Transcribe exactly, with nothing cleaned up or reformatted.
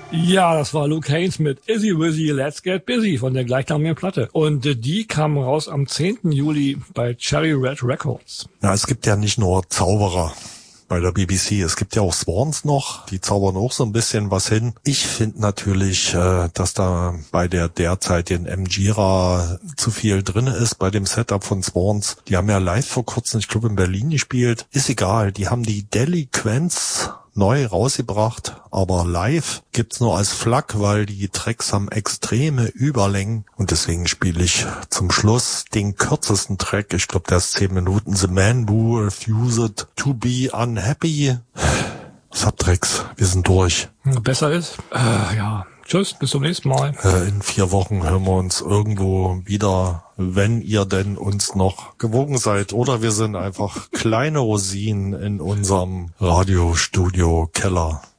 Ja, das war Luke Haines mit Izzy Wizzy Let's Get Busy von der gleichnamigen Platte. Und äh, die kam raus am zehnten Juli bei Cherry Red Records. Ja, es gibt ja nicht nur Zauberer bei der B B C, es gibt ja auch Swans noch, die zaubern auch so ein bisschen was hin. Ich finde natürlich, äh, dass da bei der derzeitigen M-Gira zu viel drin ist bei dem Setup von Swans. Die haben ja live vor kurzem, ich glaube in Berlin gespielt. Ist egal, die haben die Delinquents neu rausgebracht, aber live gibt's nur als Flak, weil die Tracks haben extreme Überlängen und deswegen spiele ich zum Schluss den kürzesten Track. Ich glaube, der ist zehn Minuten. The Man Who Refused to Be Unhappy. Subtracks, wir sind durch. Besser ist, äh, ja. Tschüss, bis zum nächsten Mal. Äh, in vier Wochen hören wir uns irgendwo wieder, wenn ihr denn uns noch gewogen seid. Oder wir sind einfach kleine Rosinen in unserem Radiostudio Keller.